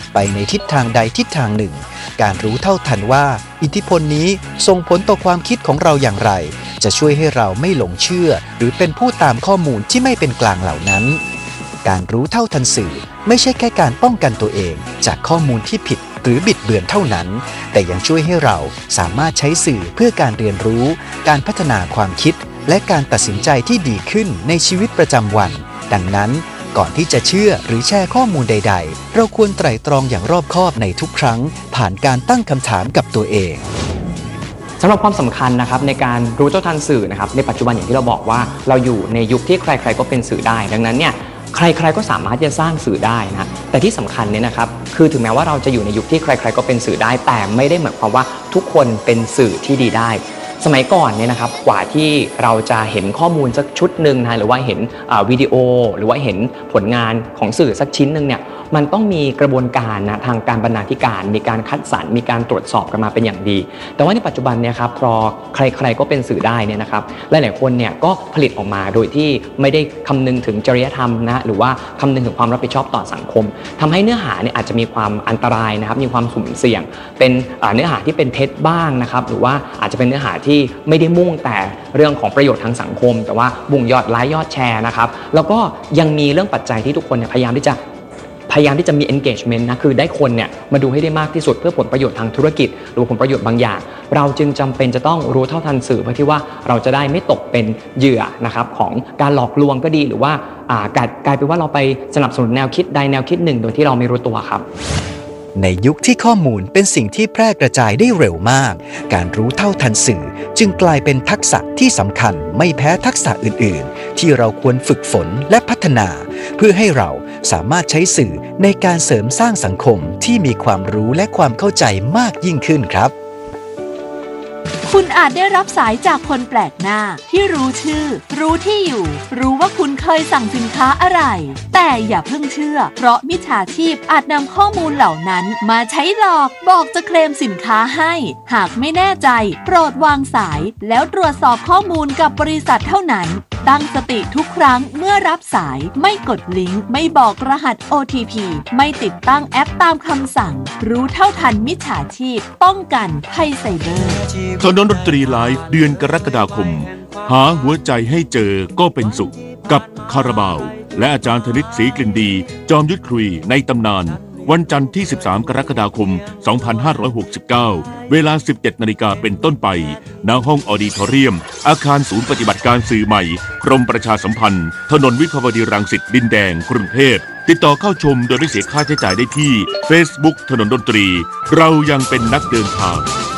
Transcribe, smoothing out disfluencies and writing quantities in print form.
ไปในทิศทางใดทิศทางหนึ่งการรู้เท่าทันว่าอิทธิพลนี้ส่งผลต่อความคิดของเราอย่างไรจะช่วยให้เราไม่หลงเชื่อหรือเป็นผู้ตามข้อมูลที่ไม่เป็นกลางเหล่านั้นการรู้เท่าทันสื่อไม่ใช่แค่การป้องกันตัวเองจากข้อมูลที่ผิดหรือบิดเบือนเท่านั้นแต่ยังช่วยให้เราสามารถใช้สื่อเพื่อการเรียนรู้การพัฒนาความคิดและการตัดสินใจที่ดีขึ้นในชีวิตประจำวันดังนั้นก่อนที่จะเชื่อหรือแชร์ข้อมูลใดๆเราควรไตร่ตรองอย่างรอบคอบในทุกครั้งผ่านการตั้งคำถามกับตัวเองสำหรับความสำคัญนะครับในการรู้เท่าทันสื่อนะครับในปัจจุบันอย่างที่เราบอกว่าเราอยู่ในยุคที่ใครๆก็เป็นสื่อได้ดังนั้นเนี่ยใครๆก็สามารถจะสร้างสื่อได้นะแต่ที่สำคัญเนี่ยนะครับคือถึงแม้ว่าเราจะอยู่ในยุคที่ใครๆก็เป็นสื่อได้แต่ไม่ได้หมายความว่าทุกคนเป็นสื่อที่ดีได้สมัยก่อนเนี่ยนะครับกว่าที่เราจะเห็นข้อมูลสักชุดหนึ่งนะหรือว่าเห็นวิดีโอหรือว่าเห็นผลงานของสื่อสักชิ้นหนึ่งเนี่ยมันต้องมีกระบวนการนะทางการบรรณาธิการมีการคัดสรรมีการตรวจสอบกันมาเป็นอย่างดีแต่ว่าในปัจจุบันเนี่ยครับพอใครๆก็เป็นสื่อได้เนี่ยนะครับหลายๆคนเนี่ยก็ผลิตออกมาโดยที่ไม่ได้คำนึงถึงจริยธรรมนะหรือว่าคำนึงถึงความรับผิดชอบต่อสังคมทำให้เนื้อหาเนี่ยอาจจะมีความอันตรายนะครับมีความสุ่มเสี่ยงเป็นเนื้อหาที่เป็นเท็จบ้างนะครับหรือว่าอาจจะเป็นเนื้อหาที่ไม่ได้มุ่งแต่เรื่องของประโยชน์ทางสังคมแต่ว่ามุ่งยอดไลค์ยอดแชร์นะครับแล้วก็ยังมีเรื่องปัจจัยที่ทุกคนเนี่ยพยายามที่จะมี engagement นะคือได้คนเนี่ยมาดูให้ได้มากที่สุดเพื่อผลประโยชน์ทางธุรกิจหรือผลประโยชน์บางอย่างเราจึงจำเป็นจะต้องรู้เท่าทันสื่อเพื่อที่ว่าเราจะได้ไม่ตกเป็นเหยื่อนะครับของการหลอกลวงก็ดีหรือว่ากลายเป็นว่าเราไปสนับสนุนแนวคิดใดแนวคิดหนึ่งโดยที่เราไม่รู้ตัวครับในยุคที่ข้อมูลเป็นสิ่งที่แพร่กระจายได้เร็วมากการรู้เท่าทันสื่อจึงกลายเป็นทักษะที่สำคัญไม่แพ้ทักษะอื่นๆที่เราควรฝึกฝนและพัฒนาเพื่อให้เราสามารถใช้สื่อในการเสริมสร้างสังคมที่มีความรู้และความเข้าใจมากยิ่งขึ้นครับคุณอาจได้รับสายจากคนแปลกหน้าที่รู้ชื่อรู้ที่อยู่รู้ว่าคุณเคยสั่งสินค้าอะไรแต่อย่าเพิ่งเชื่อเพราะมิจฉาชีพอาจนำข้อมูลเหล่านั้นมาใช้หลอกบอกจะเคลมสินค้าให้หากไม่แน่ใจโปรดวางสายแล้วตรวจสอบข้อมูลกับบริษัทเท่านั้นตั้งสติทุกครั้งเมื่อรับสายไม่กดลิงก์ไม่บอกรหัส OTP ไม่ติดตั้งแอปตามคำสั่งรู้เท่าทันมิจฉาชีพป้องกันภัยไซเบอร์ถนนดนตรีไลฟ์เดือนกรกฎาคมหาหัวใจให้เจอก็เป็นสุขกับคาราบาวและอาจารย์ธนิตศรีกลิ่นดีจอมยุทธคุยในตำนานวันจันทร์ที่13กรกฎาคม2569เวลา 17 นาฬิกาเป็นต้นไปณห้องออดิทอเรียมอาคารศูนย์ปฏิบัติการสื่อใหม่กรมประชาสัมพันธ์ถนนวิภาวดีรังสิตดินแดงกรุงเทพติดต่อเข้าชมโดยไม่เสียค่าใช้จ่ายได้ที่ Facebook ถนนดนตรีเรายังเป็นนักเดินทาง